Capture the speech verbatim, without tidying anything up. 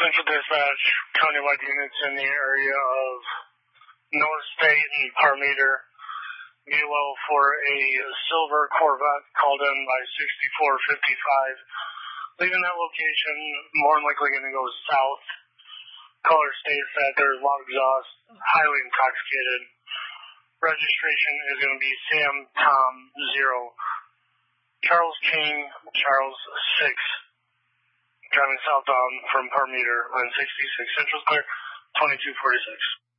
Central Dispatch, countywide units in the area of North State and Parmeter. Milo for a silver Corvette called in by sixty-four fifty-five. Leaving that location, more than likely going to go south. Caller states that there's loud exhaust, highly intoxicated. Registration is going to be Sam Tom Zero. Charles King, Charles Six. Driving southbound from Parmeter on sixty-six Central Clear, twenty-two forty-six.